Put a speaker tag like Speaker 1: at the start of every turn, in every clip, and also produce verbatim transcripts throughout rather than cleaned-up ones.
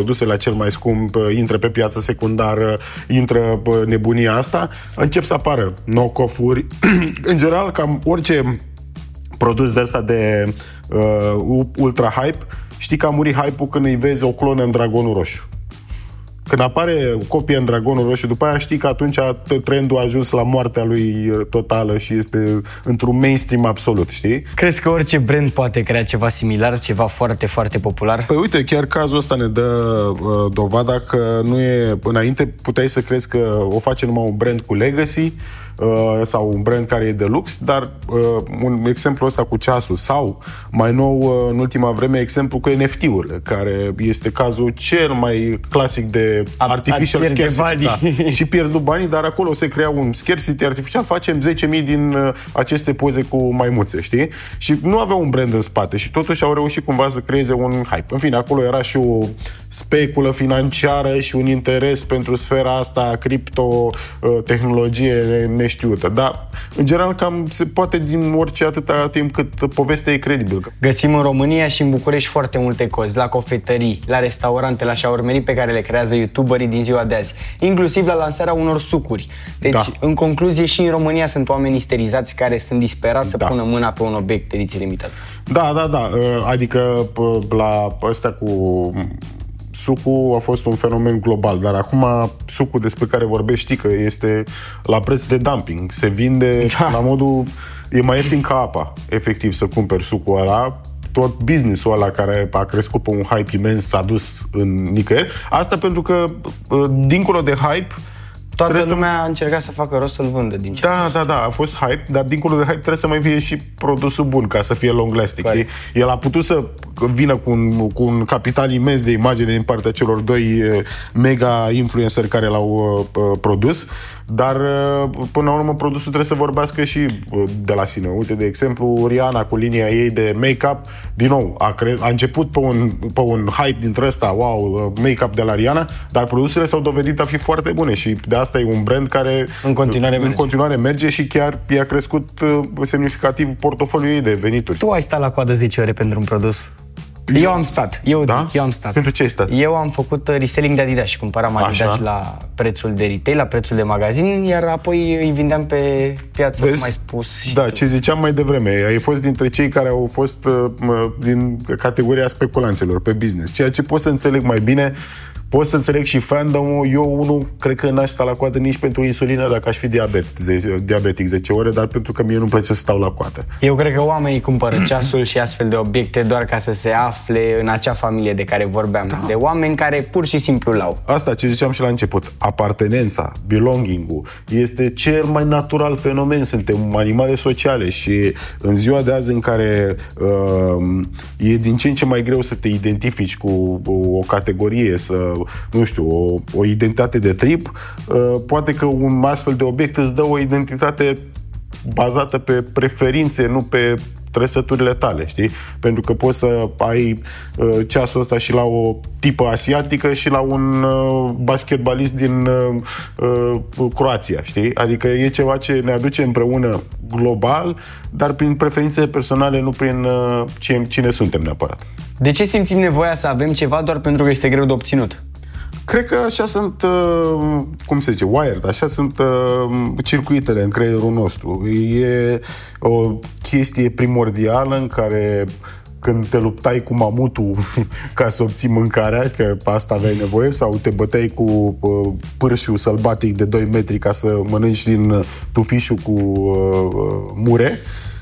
Speaker 1: produsele la cel mai scump, intră pe piață secundară, intră nebunia asta, încep să apară knock-off-uri. În general, cam orice produs de ăsta de uh, ultra-hype, știi că a murit hype-ul când îi vezi o clonă în dragonul roșu. Când apare copie în dragonul roșu, după aia știi că atunci trendul a ajuns la moartea lui totală și este într-un mainstream absolut, știi?
Speaker 2: Crezi că orice brand poate crea ceva similar, ceva foarte, foarte popular?
Speaker 1: Păi uite, chiar cazul ăsta ne dă uh, dovada că nu e... Înainte puteai să crezi că o face numai un brand cu legacy uh, sau un brand care e de lux, dar uh, un exemplu ăsta cu ceasul sau mai nou uh, în ultima vreme exemplu cu N F T-urile, care este cazul cel mai clasic de artificial scarcity, da. Și pierzi banii, dar acolo se crea un scarcity artificial, facem zece mii din uh, aceste poze cu maimuțe, știi? Și nu avea un brand în spate și totuși au reușit cumva să creeze un hype. În fine, acolo era și o speculă financiară și un interes pentru sfera asta, cripto, uh, tehnologie neștiută. Dar, în general, cam se poate din orice atâta timp cât povestea e credibilă.
Speaker 2: Găsim în România și în București foarte multe cozi, la cofetării, la restaurante, la șaurmerii pe care le creează youtuberii din ziua de azi, inclusiv la lansarea unor sucuri. Deci, da. În concluzie, și în România sunt oameni isterizați care sunt disperați să da. pună mâna pe un obiect ediție limitată.
Speaker 1: Da, da, da. Adică la ăstea cu sucul a fost un fenomen global, dar acum sucul despre care vorbești știi că este la preț de dumping. Se vinde da. la modul... E mai ieftin ca apa, efectiv, să cumperi sucul ăla. Tot business-ul ăla care a crescut pe un hype imens s-a dus în nicăieri. Asta pentru că, dincolo de hype,
Speaker 2: toată lumea să... a încercat să facă rost să-l vândă din ce.
Speaker 1: Da, da, da, a fost hype, dar dincolo de hype trebuie să mai fie și produsul bun ca să fie long lasting. El a putut să vină cu un, cu un capital imens de imagine din partea celor doi mega influenceri care l-au uh, produs, dar uh, până la urmă produsul trebuie să vorbească și uh, de la sine. Uite, de exemplu, Rihanna cu linia ei de make-up, din nou, a, cre- a început pe un, pe un hype dintre ăsta, wow, make-up de la Rihanna, dar produsele s-au dovedit a fi foarte bune și de asta e un brand care
Speaker 2: în continuare,
Speaker 1: în
Speaker 2: merge.
Speaker 1: continuare merge și chiar i-a crescut uh, semnificativ portofoliul ei de venituri.
Speaker 2: Tu ai stat la coadă zece ore pentru un produs? Eu, eu am stat, eu, da? eu am stat.
Speaker 1: Pentru ce ai stat?
Speaker 2: Eu am făcut reselling de Adidas și cumpăram Adidas Așa. la prețul de retail, la prețul de magazin, iar apoi îi vindeam pe piață, Vezi? cum ai spus. Și
Speaker 1: da,
Speaker 2: tu.
Speaker 1: ce ziceam mai devreme, ai fost dintre cei care au fost uh, din categoria speculanților pe business, ceea ce pot să înțeleg mai bine. Pot să înțeleg și fandom-ul. Eu, unul, cred că n-aș sta la coadă nici pentru insulină dacă aș fi diabet, diabetic zece ore, dar pentru că mie nu-mi place să stau la coadă.
Speaker 2: Eu cred că oamenii cumpără ceasul și astfel de obiecte doar ca să se afle în acea familie de care vorbeam. Da. De oameni care pur și simplu l-au.
Speaker 1: Asta ce ziceam și la început. Apartenența, belonging-ul este cel mai natural fenomen. Suntem animale sociale și în ziua de azi în care uh, e din ce în ce mai greu să te identifici cu o categorie, să nu știu, o, o identitate de trib, uh, poate că un astfel de obiect îți dă o identitate bazată pe preferințe, nu pe trăsăturile tale, știi? Pentru că poți să ai uh, ceasul ăsta și la o tipă asiatică și la un uh, basketbalist din uh, uh, Croația, știi? Adică e ceva ce ne aduce împreună global, dar prin preferințe personale, nu prin uh, cine, cine suntem neapărat.
Speaker 2: De ce simțim nevoia să avem ceva doar pentru că este greu de obținut?
Speaker 1: Cred că așa sunt, uh, cum se zice, wired, așa sunt uh, circuitele în creierul nostru. E o chestie primordială în care când te luptai cu mamutul ca să obții mâncarea, că pe asta aveai nevoie, sau te băteai cu uh, pârșul sălbatic de doi metri ca să mănânci din tufișul cu uh, mure,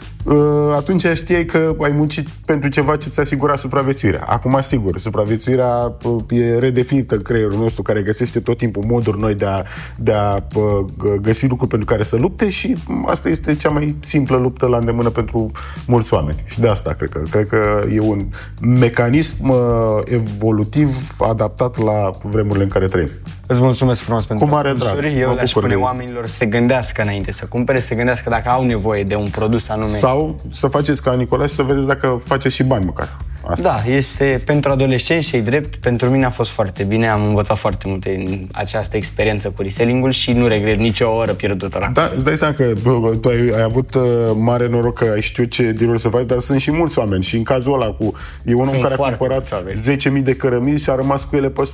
Speaker 1: atunci știai că ai muncit pentru ceva ce ți asigura supraviețuirea. Acum, sigur, supraviețuirea e redefinită în creierul nostru, care găsește tot timpul moduri noi de a, de a găsi lucruri pentru care să lupte și asta este cea mai simplă luptă la îndemână pentru mulți oameni. Și de asta cred că, cred că e un mecanism evolutiv adaptat la vremurile în care trăim.
Speaker 2: Îți mulțumesc frumos pentru
Speaker 1: răspunsuri.
Speaker 2: Eu le-aș spune oamenilor să se gândească înainte să cumpere, să se gândească dacă au nevoie de un produs anume.
Speaker 1: Sau să faceți ca Nicolae și să vedeți dacă faceți și bani măcar.
Speaker 2: Asta. Da, este pentru adolescenți și drept. Pentru mine a fost foarte bine, am învățat foarte multe în această experiență cu reselling-ul și nu regret nicio oră pierdută.
Speaker 1: Da, îți dai seama că bă, tu ai, ai avut uh, mare noroc că ai știut ce deal-uri să faci, dar sunt și mulți oameni și în cazul ăla cu e un om care a cumpărat zece mii de cărămizi și a rămas cu ele pe